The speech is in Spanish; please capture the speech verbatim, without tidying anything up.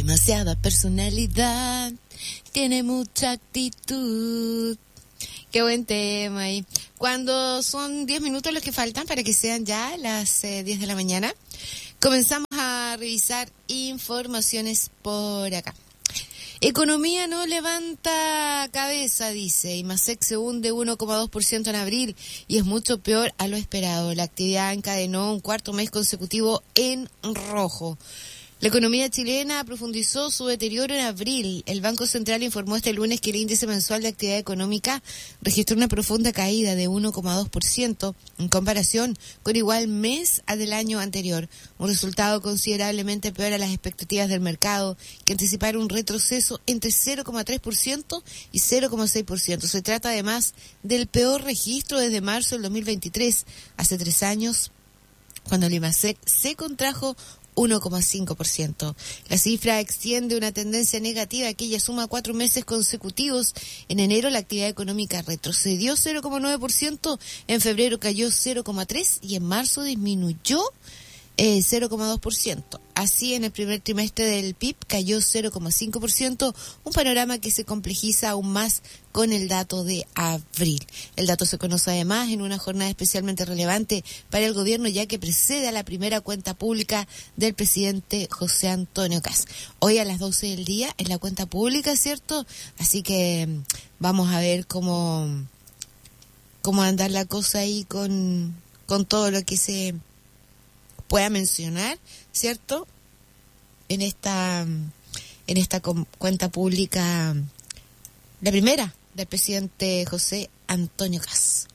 demasiada personalidad, tiene mucha actitud. Qué buen tema ahí. Cuando son diez minutos los que faltan para que sean ya las eh, diez de la mañana, comenzamos a revisar informaciones por acá. Economía no levanta cabeza, dice. IMASEC se hunde uno coma dos por ciento en abril y es mucho peor a lo esperado. La actividad encadenó un cuarto mes consecutivo en rojo. La economía chilena profundizó su deterioro en abril. El Banco Central informó este lunes que el índice mensual de actividad económica registró una profunda caída de uno coma dos por ciento en comparación con igual mes del año anterior. Un resultado considerablemente peor a las expectativas del mercado, que anticiparon un retroceso entre cero coma tres por ciento y cero coma seis por ciento. Se trata además del peor registro desde marzo del dos mil veintitrés, hace tres años, cuando el IMASEC se contrajo uno coma cinco por ciento. La cifra extiende una tendencia negativa que ya suma cuatro meses consecutivos. En enero la actividad económica retrocedió cero coma nueve por ciento, en febrero cayó cero coma tres por ciento y en marzo disminuyó eh, cero coma dos por ciento. Así, en el primer trimestre del P I B cayó cero coma cinco por ciento, un panorama que se complejiza aún más con el dato de abril. El dato se conoce además en una jornada especialmente relevante para el gobierno, ya que precede a la primera cuenta pública del presidente José Antonio Kast. Hoy a las doce del día es la cuenta pública, ¿cierto? Así que vamos a ver cómo, cómo andar la cosa ahí con, con todo lo que se pueda mencionar, ¿cierto? En esta en esta com- cuenta pública, la primera del presidente José Antonio Kast.